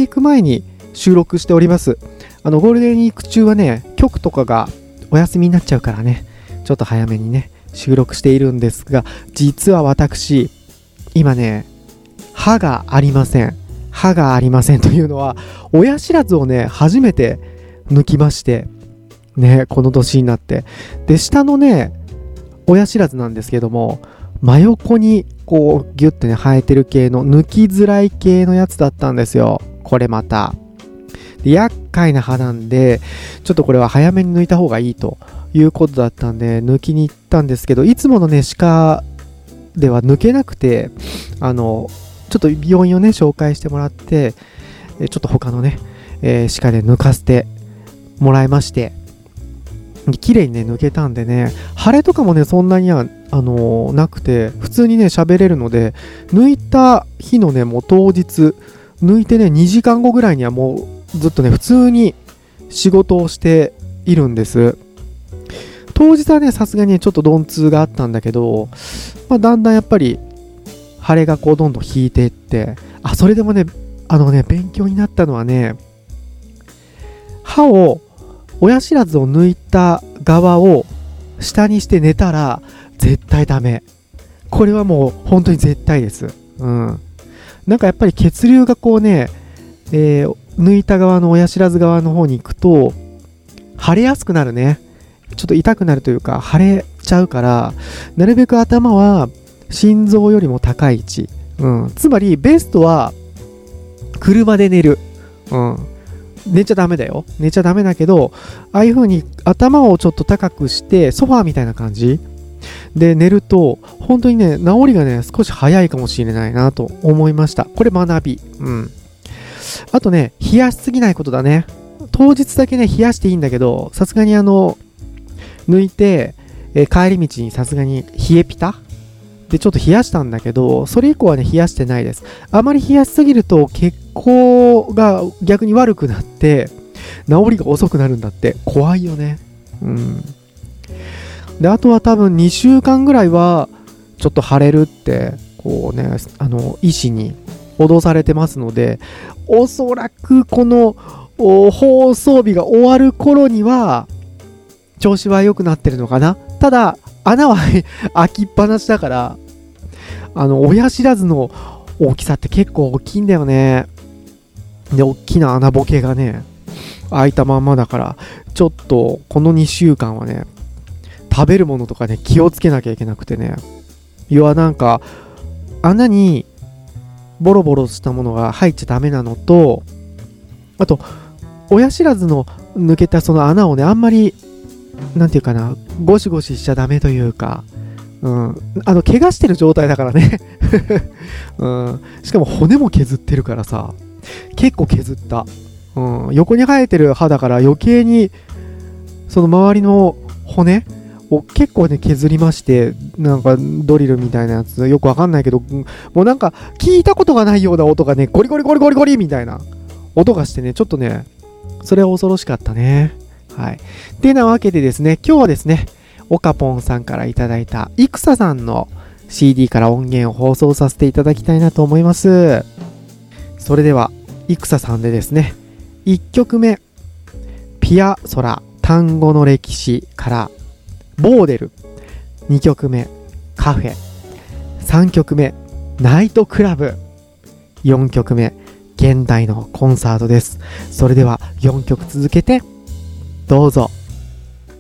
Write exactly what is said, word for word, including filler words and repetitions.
ィーク前に収録しております。あのゴールデンウィーク中はね、局とかがお休みになっちゃうからね、ちょっと早めにね収録しているんですが、実は私今ね歯がありません。歯がありませんというのは、親知らずをね初めて抜きましてね、この年になって、で下のね親知らずなんですけども、真横にこうギュッてね生えてる系の抜きづらい系のやつだったんですよ。これまたで厄介な歯なんで、ちょっとこれは早めに抜いた方がいいということだったんで抜きに行ったんですけど、いつものね歯科では抜けなくて、あのちょっと病院をね紹介してもらって、ちょっと他のね、えー、歯科で抜かせてもらいまして、綺麗にね抜けたんでね、腫れとかもねそんなにはあのー、なくて、普通にね喋れるので、抜いた日のねもう当日抜いてねにじかんごぐらいにはもうずっとね普通に仕事をしているんです。当日はねさすがにちょっと鈍痛があったんだけど、まあ、だんだんやっぱり腫れがこうどんどん引いていって、あそれでもねあのね勉強になったのはね、歯を親知らずを抜いた側を下にして寝たら絶対ダメ。これはもう本当に絶対です。うん。なんかやっぱり血流がこうね、えー、抜いた側の親知らず側の方に行くと腫れやすくなるね。ちょっと痛くなるというか腫れちゃうから、なるべく頭は心臓よりも高い位置。うん。つまりベストは車で寝る。うん。寝ちゃダメだよ。寝ちゃダメだけど、ああいう風に頭をちょっと高くしてソファーみたいな感じで寝ると本当にね治りがね少し早いかもしれないなと思いました。これ学び。うん。あとね、冷やしすぎないことだね。当日だけね冷やしていいんだけど、さすがにあの抜いて、えー、帰り道にさすがに冷えピタでちょっと冷やしたんだけど、それ以降はね冷やしてないです。あまり冷やしすぎると血行が逆に悪くなって治りが遅くなるんだって。怖いよね。うん。であとは多分にしゅうかんぐらいはちょっと腫れるってこうね、あの医師に脅されてますので、おそらくこの放送日が終わる頃には調子は良くなってるのかな。ただ穴は開きっぱなしだから、あの親知らずの大きさって結構大きいんだよね。で大きな穴ぼけがね開いたまんまだから、ちょっとこのにしゅうかんはね食べるものとかね気をつけなきゃいけなくてね、要はなんか穴にボロボロしたものが入っちゃダメなのと、あと親知らずの抜けたその穴をねあんまりなんていうかな、ゴシゴシしちゃダメというか、うん、あの怪我してる状態だからね、うん、しかも骨も削ってるからさ、結構削った、うん、横に生えてる歯だから余計にその周りの骨を結構ね削りまして、なんかドリルみたいなやつよくわかんないけど、もうなんか聞いたことがないような音がねゴリゴリゴリゴリゴリみたいな音がしてね、ちょっとねそれは恐ろしかったね。はい。てなわけでですね、今日はですね、オカポンさんからいただいたイクサさんの シーディー から音源を放送させていただきたいなと思います。それでは、イクサさんでですね、いっきょくめ、ピアソラ単語の歴史からボーデル、にきょくめ、カフェ、さんきょくめ、ナイトクラブ、よんきょくめ、現代のコンサートです。それではよんきょく続けてどうぞ。